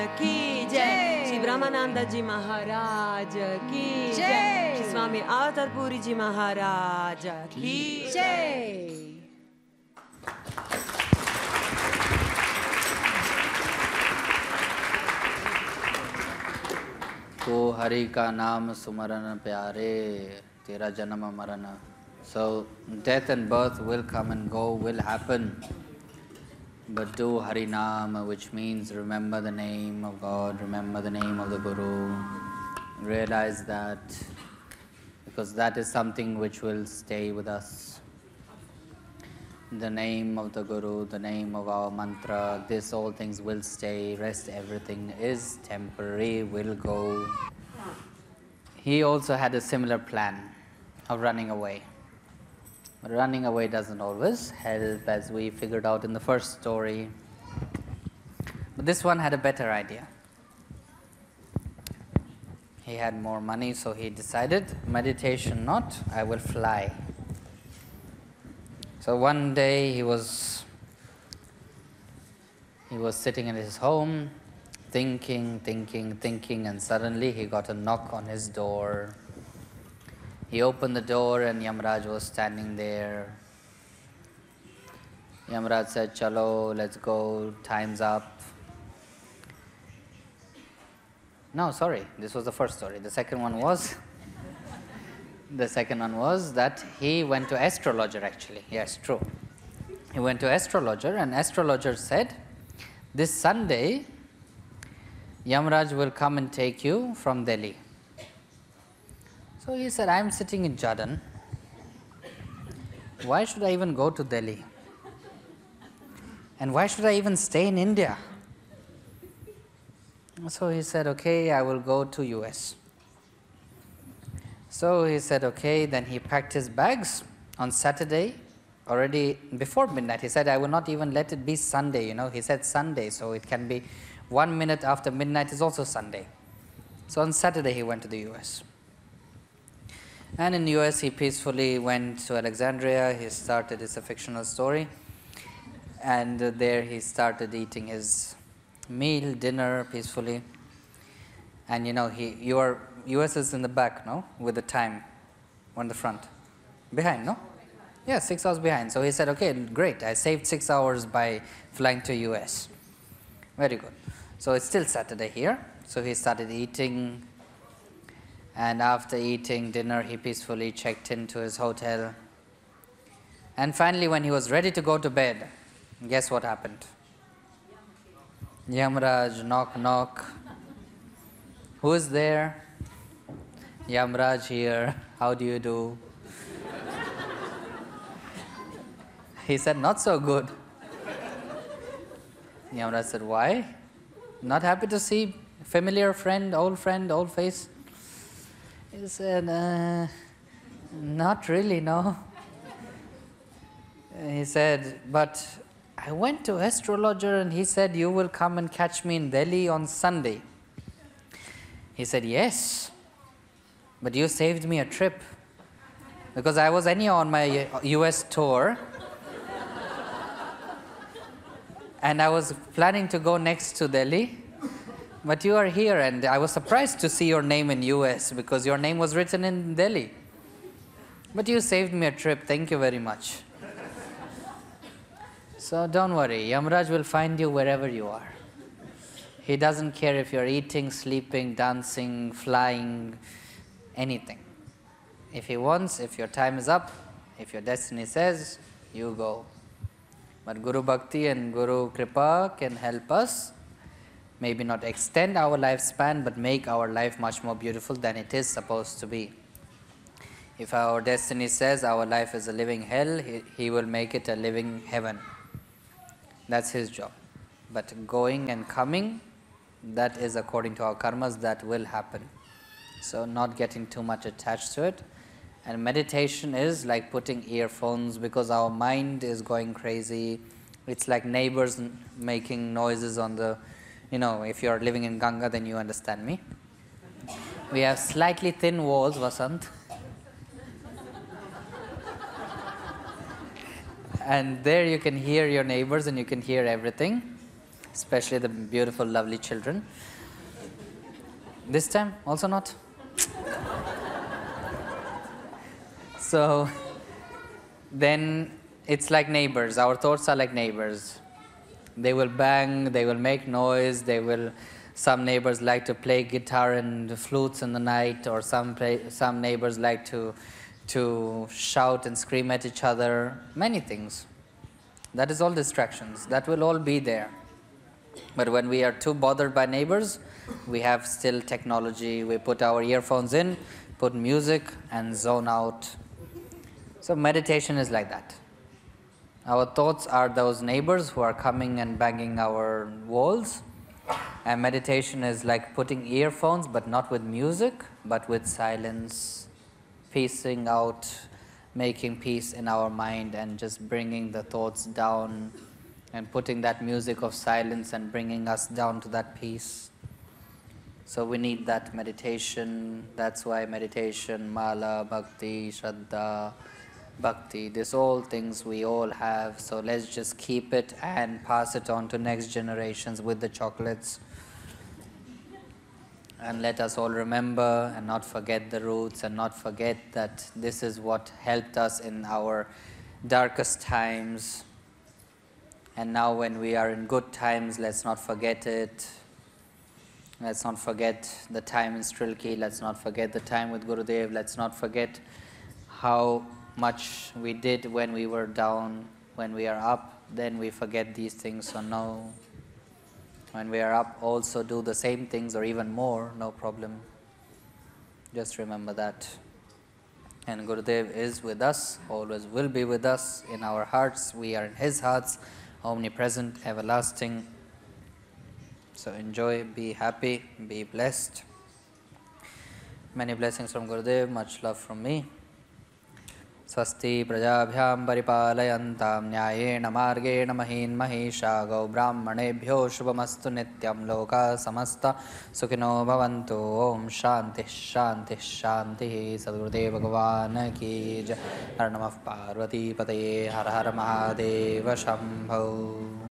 की जय, श्री ब्रह्मानंद जी महाराज की जय, श्री स्वामी अवतारपुरी जी महाराज की जय। तो हरि का नाम सुमरन प्यारे, तेरा जन्म मरण. So death and birth will come and go, will happen. But do Harinam, which means remember the name of God, remember the name of the Guru. Realize that, because that is something which will stay with us. The name of the Guru, the name of our mantra, this all things will stay. Rest, everything is temporary, will go. He also had a similar plan of running away. But running away doesn't always help, as we figured out in the first story. But this one had a better idea. He had more money, so he decided, meditation not, I will fly. So one day he was sitting in his home, thinking, and suddenly he got a knock on his door. He opened the door and Yamraj was standing there. Yamraj said, "Chalo, let's go, time's up." No, sorry, this was the first story. The second one was that he went to astrologer actually. Yes, true. He went to astrologer and astrologer said, "This Sunday, Yamraj will come and take you from Delhi." So he said, "I'm sitting in Jharkhand. Why should I even go to Delhi? And why should I even stay in India?" So he said, "Okay, I will go to US." So he said, okay, then he packed his bags on Saturday, already before midnight. He said, "I will not even let it be Sunday, He said Sunday, so it can be 1 minute after midnight is also Sunday. So on Saturday he went to the US. And in US he peacefully went to Alexandria. He started, it's a fictional story. And there he started eating his meal, dinner peacefully. And US is in the back, no? With the time on the front. Behind, no? Yeah, 6 hours behind. So he said, okay, great, I saved 6 hours by flying to US. Very good. So it's still Saturday here. So he started eating. And after eating dinner, he peacefully checked into his hotel. And finally, when he was ready to go to bed, guess what happened? Yamraj, knock, knock. Who is there? Yamraj here. How do you do? He said, "Not so good." Yamraj said, "Why? Not happy to see familiar friend, old face?" He said, "Not really, no." He said, "But I went to astrologer and he said you will come and catch me in Delhi on Sunday." He said, "Yes, but you saved me a trip, because I was anyhow on my US tour and I was planning to go next to Delhi. But you are here and I was surprised to see your name in US because your name was written in Delhi. But you saved me a trip. Thank you very much." So don't worry, Yamraj will find you wherever you are. He doesn't care if you're eating, sleeping, dancing, flying, anything. If he wants, if your time is up, if your destiny says, you go. But Guru Bhakti and Guru Kripa can help us, maybe not extend our lifespan, but make our life much more beautiful than it is supposed to be. If our destiny says our life is a living hell, he will make it a living heaven. That's his job. But going and coming, that is according to our karmas, that will happen. So not getting too much attached to it. And meditation is like putting earphones, because our mind is going crazy. It's like neighbors making noises on the, if you're living in Ganga, then you understand me. We have slightly thin walls, Vasant. And there you can hear your neighbors and you can hear everything. especially the beautiful, lovely children. This time, also not. So, then it's like neighbors. Our thoughts are like neighbors. They will bang, they will make noise, some neighbors like to play guitar and flutes in the night, or some neighbors like to shout and scream at each other, many things. That is all distractions. That will all be there. But when we are too bothered by neighbors, we have still technology. We put our earphones in, put music, and zone out. So meditation is like that. Our thoughts are those neighbors who are coming and banging our walls. And meditation is like putting earphones, but not with music, but with silence, piecing out, making peace in our mind, and just bringing the thoughts down, and putting that music of silence and bringing us down to that peace. So we need that meditation. That's why meditation, mala, bhakti, shraddha, bhakti, these all things we all have. So let's just keep it and pass it on to next generations with the chocolates. And let us all remember and not forget the roots, and not forget that this is what helped us in our darkest times. And now when we are in good times, let's not forget it. Let's not forget the time in Strilki. Let's not forget the time with Gurudev. Let's not forget how much we did when we were down. When we are up, then we forget these things. So no. When we are up, also do the same things or even more, no problem. Just remember that. And Gurudev is with us, always will be with us in our hearts. We are in his hearts, omnipresent, everlasting. So enjoy, be happy, be blessed. Many blessings from Gurudev, much love from me. Swasti prajabhyam paripalayantam nyayena margena mahin mahisha gau brahmanebhyo shubhamastu nityam loka samasta sukhino bhavantu. Om shanti shanti shanti. Sadgurudev Bhagavan ki jai. Har Namah Parvati Pataye. Har Har Mahadeva Shambho.